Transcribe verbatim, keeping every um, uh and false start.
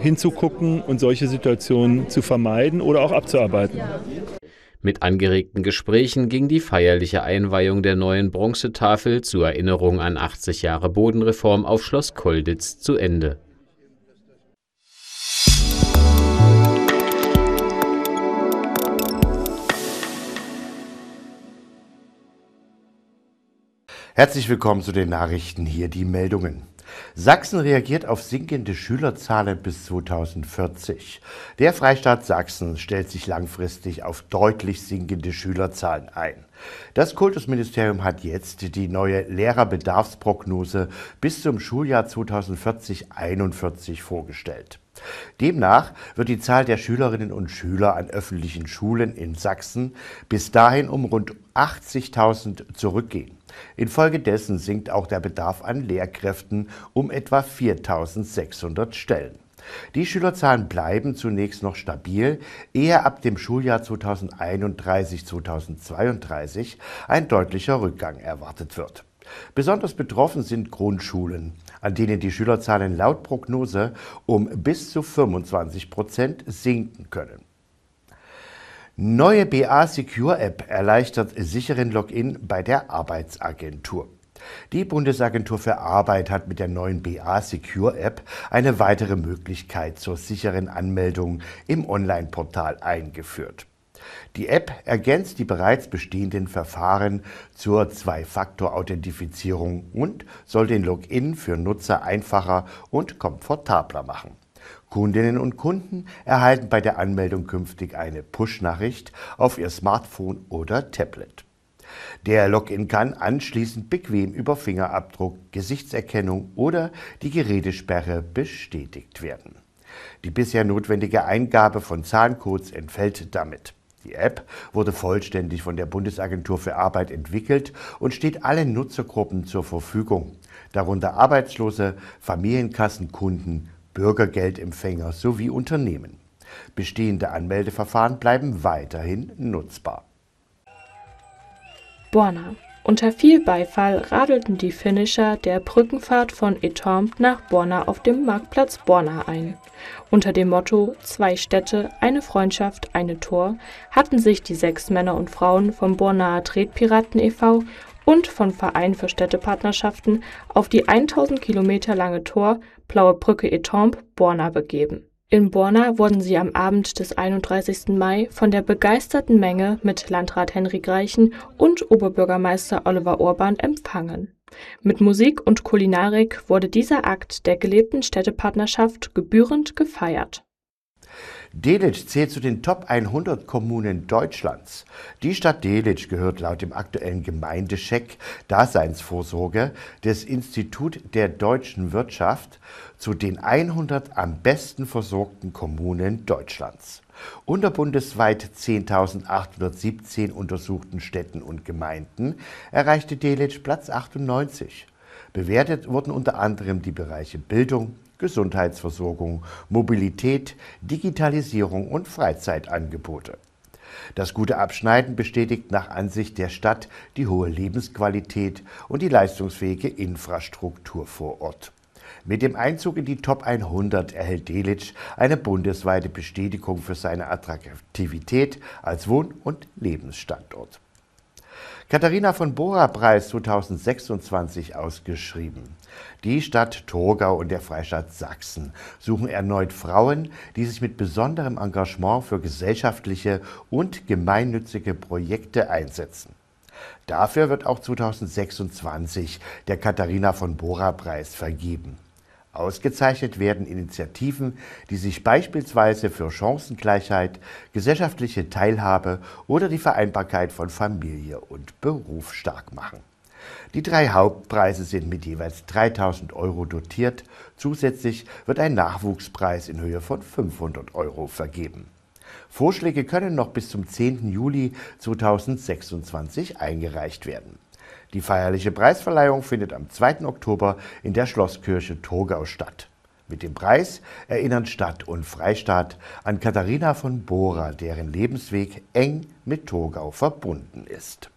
hinzugucken und solche Situationen zu vermeiden oder auch abzuarbeiten. Mit angeregten Gesprächen ging die feierliche Einweihung der neuen Bronzetafel zur Erinnerung an achtzig Jahre Bodenreform auf Schloss Kolditz zu Ende. Herzlich willkommen zu den Nachrichten, hier die Meldungen. Sachsen reagiert auf sinkende Schülerzahlen bis zweitausendvierzig. Der Freistaat Sachsen stellt sich langfristig auf deutlich sinkende Schülerzahlen ein. Das Kultusministerium hat jetzt die neue Lehrerbedarfsprognose bis zum Schuljahr zweitausendvierzig einundvierzig vorgestellt. Demnach wird die Zahl der Schülerinnen und Schüler an öffentlichen Schulen in Sachsen bis dahin um rund achtzigtausend zurückgehen. Infolgedessen sinkt auch der Bedarf an Lehrkräften um etwa viertausendsechshundert Stellen. Die Schülerzahlen bleiben zunächst noch stabil, ehe ab dem Schuljahr zweitausendeinunddreißig zweitausendzweiunddreißig ein deutlicher Rückgang erwartet wird. Besonders betroffen sind Grundschulen, an denen die Schülerzahlen laut Prognose um bis zu fünfundzwanzig Prozent sinken können. Neue B A Secure App erleichtert sicheren Login bei der Arbeitsagentur. Die Bundesagentur für Arbeit hat mit der neuen B A Secure App eine weitere Möglichkeit zur sicheren Anmeldung im Online-Portal eingeführt. Die App ergänzt die bereits bestehenden Verfahren zur Zwei-Faktor-Authentifizierung und soll den Login für Nutzer einfacher und komfortabler machen. Kundinnen und Kunden erhalten bei der Anmeldung künftig eine Push-Nachricht auf ihr Smartphone oder Tablet. Der Login kann anschließend bequem über Fingerabdruck, Gesichtserkennung oder die Gerätesperre bestätigt werden. Die bisher notwendige Eingabe von Zahlencodes entfällt damit. Die App wurde vollständig von der Bundesagentur für Arbeit entwickelt und steht allen Nutzergruppen zur Verfügung, darunter Arbeitslose, Familienkassenkunden, Bürgergeldempfänger sowie Unternehmen. Bestehende Anmeldeverfahren bleiben weiterhin nutzbar. Borna. Unter viel Beifall radelten die Finisher der Brückenfahrt von Étampes nach Borna auf dem Marktplatz Borna ein. Unter dem Motto »Zwei Städte, eine Freundschaft, eine Tor« hatten sich die sechs Männer und Frauen vom Bornaer Tretpiraten e V und vom Verein für Städtepartnerschaften auf die tausend Kilometer lange Tor Blaue Brücke Étampes Borna begeben. In Borna wurden sie am Abend des einunddreißigsten Mai von der begeisterten Menge mit Landrat Henrik Reichen und Oberbürgermeister Oliver Orban empfangen. Mit Musik und Kulinarik wurde dieser Akt der gelebten Städtepartnerschaft gebührend gefeiert. Delitzsch zählt zu den Top hundert Kommunen Deutschlands. Die Stadt Delitzsch gehört laut dem aktuellen Gemeindecheck Daseinsvorsorge des Instituts der deutschen Wirtschaft zu den hundert am besten versorgten Kommunen Deutschlands. Unter bundesweit zehntausendachthundertsiebzehn untersuchten Städten und Gemeinden erreichte Delitzsch Platz achtundneunzig. Bewertet wurden unter anderem die Bereiche Bildung, Gesundheitsversorgung, Mobilität, Digitalisierung und Freizeitangebote. Das gute Abschneiden bestätigt nach Ansicht der Stadt die hohe Lebensqualität und die leistungsfähige Infrastruktur vor Ort. Mit dem Einzug in die Top hundert erhält Delitzsch eine bundesweite Bestätigung für seine Attraktivität als Wohn- und Lebensstandort. Katharina von Bora-Preis zweitausendsechsundzwanzig ausgeschrieben. Die Stadt Torgau und der Freistaat Sachsen suchen erneut Frauen, die sich mit besonderem Engagement für gesellschaftliche und gemeinnützige Projekte einsetzen. Dafür wird auch zweitausendsechsundzwanzig der Katharina von Bora-Preis vergeben. Ausgezeichnet werden Initiativen, die sich beispielsweise für Chancengleichheit, gesellschaftliche Teilhabe oder die Vereinbarkeit von Familie und Beruf stark machen. Die drei Hauptpreise sind mit jeweils dreitausend Euro dotiert. Zusätzlich wird ein Nachwuchspreis in Höhe von fünfhundert Euro vergeben. Vorschläge können noch bis zum zehnten Juli zweitausendsechsundzwanzig eingereicht werden. Die feierliche Preisverleihung findet am zweiten Oktober in der Schlosskirche Torgau statt. Mit dem Preis erinnern Stadt und Freistaat an Katharina von Bora, deren Lebensweg eng mit Torgau verbunden ist.